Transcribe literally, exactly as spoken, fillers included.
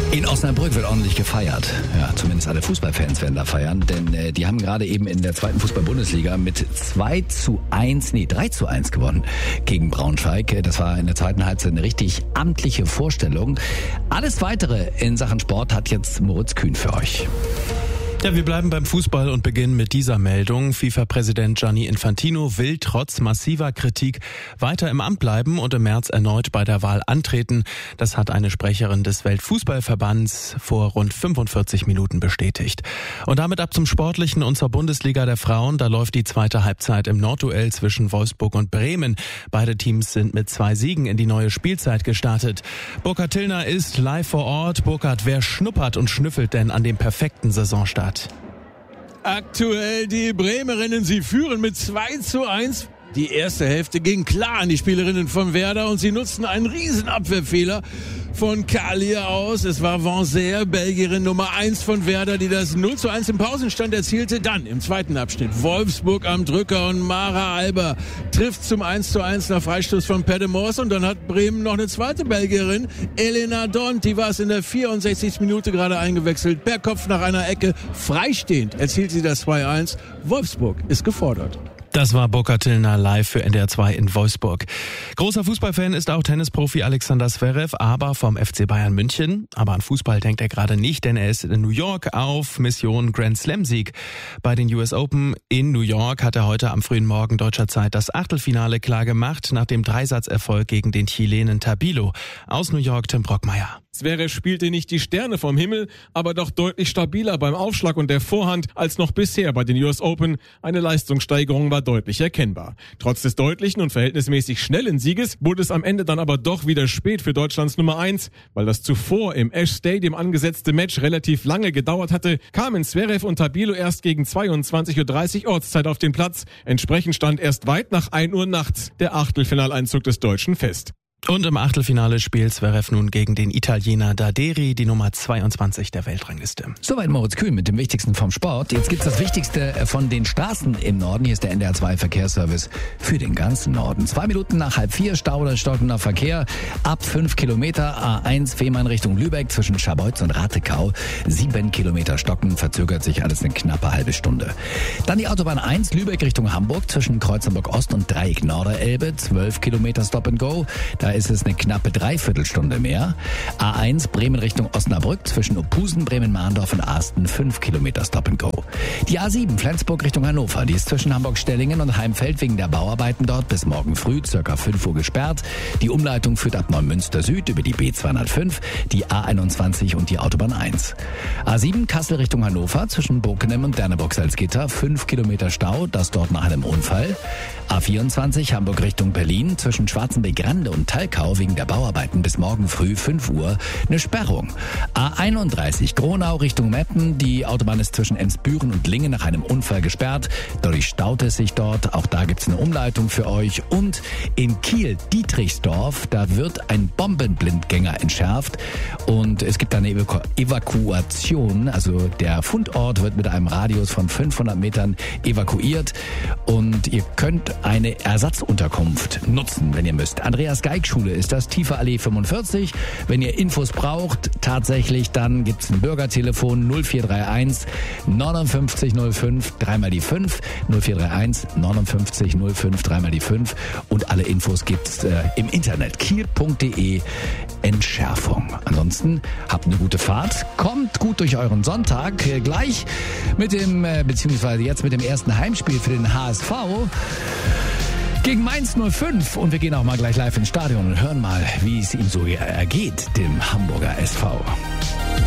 In Osnabrück wird ordentlich gefeiert. Ja, zumindest alle Fußballfans werden da feiern, denn äh, die haben gerade eben in der zweiten Fußball-Bundesliga mit zwei zu eins, nee, drei zu eins gewonnen gegen Braunschweig. Das war in der zweiten Halbzeit eine richtig amtliche Vorstellung. Alles Weitere in Sachen Sport hat jetzt Moritz Kühn für euch. Ja, wir bleiben beim Fußball und beginnen mit dieser Meldung. FIFA-Präsident Gianni Infantino will trotz massiver Kritik weiter im Amt bleiben und im März erneut bei der Wahl antreten. Das hat eine Sprecherin des Weltfußballverbands vor rund fünfundvierzig Minuten bestätigt. Und damit ab zum Sportlichen und zur Bundesliga der Frauen. Da läuft die zweite Halbzeit im Nordduell zwischen Wolfsburg und Bremen. Beide Teams sind mit zwei Siegen in die neue Spielzeit gestartet. Burkhard Tillner ist live vor Ort. Burkhard, wer schnuppert und schnüffelt denn an dem perfekten Saisonstart? Aktuell die Bremerinnen, sie führen mit zwei zu eins. Die erste Hälfte ging klar an die Spielerinnen von Werder und sie nutzten einen riesen Abwehrfehler von Kalia aus. Es war Vanzer, Belgierin Nummer eins von Werder, die das null zu eins im Pausenstand erzielte. Dann im zweiten Abschnitt Wolfsburg am Drücker und Mara Alba trifft zum eins zu eins nach Freistoß von Pedemors. Und dann hat Bremen noch eine zweite Belgierin, Elena Dont, die war es in der vierundsechzigsten Minute gerade eingewechselt. Per Kopf nach einer Ecke, freistehend erzielt sie das zwei eins. Wolfsburg ist gefordert. Das war Burkhard Tillner live für N D R zwei in Wolfsburg. Großer Fußballfan ist auch Tennisprofi Alexander Zverev, aber vom F C Bayern München. Aber an Fußball denkt er gerade nicht, denn er ist in New York auf Mission Grand Slam Sieg. Bei den U S Open in New York hat er heute am frühen Morgen deutscher Zeit das Achtelfinale klar gemacht, nach dem Dreisatzerfolg gegen den Chilenen Tabilo. Aus New York Tim Brockmeier. Zverev spielte nicht die Sterne vom Himmel, aber doch deutlich stabiler beim Aufschlag und der Vorhand als noch bisher bei den U S Open. Eine Leistungssteigerung war deutlich erkennbar. Trotz des deutlichen und verhältnismäßig schnellen Sieges wurde es am Ende dann aber doch wieder spät für Deutschlands Nummer eins. Weil das zuvor im Ash Stadium angesetzte Match relativ lange gedauert hatte, kamen Zverev und Tabilo erst gegen zweiundzwanzig Uhr dreißig Ortszeit auf den Platz. Entsprechend stand erst weit nach ein Uhr nachts der Achtelfinaleinzug des Deutschen fest. Und im Achtelfinale spielt Zverev nun gegen den Italiener Daderi, die Nummer zweiundzwanzig der Weltrangliste. Soweit Moritz Kühn mit dem Wichtigsten vom Sport. Jetzt gibt's das Wichtigste von den Straßen im Norden. Hier ist der N D R zwei Verkehrsservice für den ganzen Norden. Zwei Minuten nach halb vier, Stau oder stockender Verkehr. Ab fünf Kilometer, A eins Fehmarn Richtung Lübeck zwischen Scharbeutz und Ratekau. Sieben Kilometer stocken, verzögert sich alles eine knappe halbe Stunde. Dann die Autobahn eins, Lübeck Richtung Hamburg zwischen Kreuzenburg Ost und Dreieck Norderelbe. Zwölf Kilometer Stop and Go. Da ist es eine knappe Dreiviertelstunde mehr. A eins Bremen Richtung Osnabrück zwischen Ophusen, Bremen-Mahndorf und Arsten fünf Kilometer Stop and Go. Die A sieben Flensburg Richtung Hannover, die ist zwischen Hamburg-Stellingen und Heimfeld wegen der Bauarbeiten dort bis morgen früh circa fünf Uhr gesperrt. Die Umleitung führt ab Neumünster Süd über die B zweihundertfünf, die A einundzwanzig und die Autobahn eins. A sieben Kassel Richtung Hannover zwischen Bokenem und Derneburg-Salzgitter fünf Kilometer Stau, das dort nach einem Unfall. A vierundzwanzig Hamburg Richtung Berlin zwischen Schwarzenbeck-Rande und Talkau wegen der Bauarbeiten bis morgen früh fünf Uhr eine Sperrung. A einunddreißig Gronau Richtung Meppen, die Autobahn ist zwischen Emsbüren und Lingen nach einem Unfall gesperrt. Dadurch staut es sich dort, auch da gibt's eine Umleitung für euch. Und in Kiel Dietrichsdorf, da wird ein Bombenblindgänger entschärft und es gibt eine Evaku- Evakuation, also der Fundort wird mit einem Radius von fünfhundert Metern evakuiert und ihr könnt eine Ersatzunterkunft nutzen, wenn ihr müsst. Andreas Geig Schule ist das, Tiefer Allee fünfundvierzig. Wenn ihr Infos braucht, tatsächlich, dann gibt's ein Bürgertelefon null vier drei eins neunundfünfzig null fünf, dreimal die fünf, null vier drei eins neunundfünfzig null fünf, dreimal die fünf und alle Infos gibt's äh, im Internet kiel punkt de Entschärfung. Ansonsten habt eine gute Fahrt, kommt gut durch euren Sonntag, äh, gleich mit dem, äh, beziehungsweise jetzt mit dem ersten Heimspiel für den H S V gegen Mainz null fünf und wir gehen auch mal gleich live ins Stadion und hören mal, wie es ihm so ergeht, dem Hamburger S V.